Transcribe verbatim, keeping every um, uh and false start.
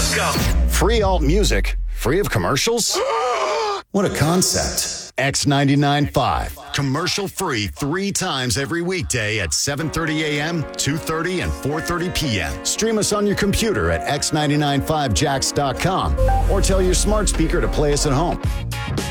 Go. Free alt music? Free of commercials? What a concept. X ninety-nine point five. Commercial free three times every weekday at seven thirty a.m., two thirty, and four thirty p.m. Stream us on your computer at x nine nine five jacks dot com or tell your smart speaker to play us at home.